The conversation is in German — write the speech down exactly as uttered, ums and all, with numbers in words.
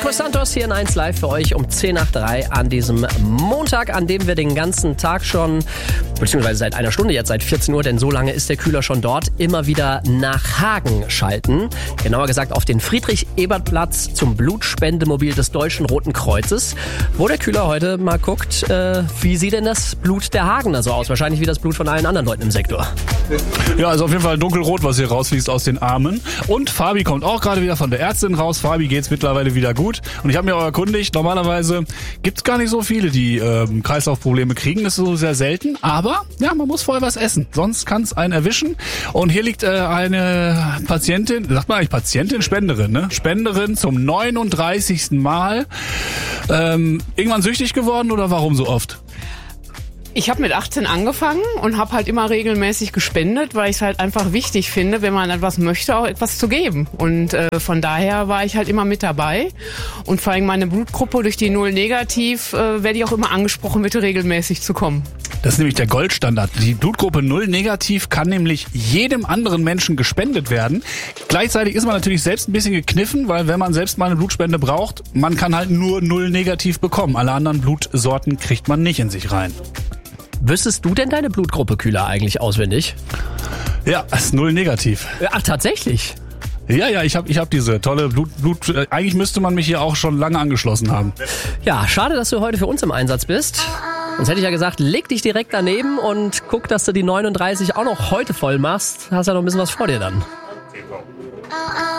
Marcos Santos hier in eins Live für euch um zehn nach drei an diesem Montag, an dem wir den ganzen Tag schon, beziehungsweise seit einer Stunde jetzt, seit vierzehn Uhr, denn so lange ist der Kühler schon dort, immer wieder nach Hagen schalten. Genauer gesagt auf den Friedrich-Ebert-Platz zum Blutspendemobil des Deutschen Roten Kreuzes, wo der Kühler heute mal guckt, äh, wie sieht denn das Blut der Hagener so aus? Wahrscheinlich wie das Blut von allen anderen Leuten im Sektor. Ja, also auf jeden Fall dunkelrot, was hier rausfließt aus den Armen. Und Fabi kommt auch gerade wieder von der Ärztin raus. Fabi geht's mittlerweile wieder gut. Und ich habe mir auch erkundigt, normalerweise gibt's gar nicht so viele, die ähm, Kreislaufprobleme kriegen. Das ist so sehr selten. Aber ja, man muss vorher was essen. Sonst kann's einen erwischen. Und hier liegt äh, eine Patientin, sagt man eigentlich Patientin, Spenderin, ne? Spenderin zum neununddreißigsten Mal. Ähm, irgendwann süchtig geworden oder warum so oft? Ich habe mit achtzehn angefangen und habe halt immer regelmäßig gespendet, weil ich es halt einfach wichtig finde, wenn man etwas möchte, auch etwas zu geben. Und äh, von daher war ich halt immer mit dabei. Und vor allem meine Blutgruppe durch die Null negativ äh, werde ich auch immer angesprochen, bitte regelmäßig zu kommen. Das ist nämlich der Goldstandard. Die Blutgruppe Null negativ kann nämlich jedem anderen Menschen gespendet werden. Gleichzeitig ist man natürlich selbst ein bisschen gekniffen, weil wenn man selbst mal eine Blutspende braucht, man kann halt nur Null negativ bekommen. Alle anderen Blutsorten kriegt man nicht in sich rein. Wüsstest du denn deine Blutgruppe, Kühler, eigentlich auswendig? Ja, das ist Null negativ. Ach, tatsächlich? Ja, ja, ich habe ich hab diese tolle Blut, Blut. Äh, eigentlich müsste man mich hier auch schon lange angeschlossen haben. Ja, schade, dass du heute für uns im Einsatz bist. Sonst hätte ich ja gesagt, leg dich direkt daneben und guck, dass du die neununddreißig auch noch heute voll machst. Hast ja noch ein bisschen was vor dir dann.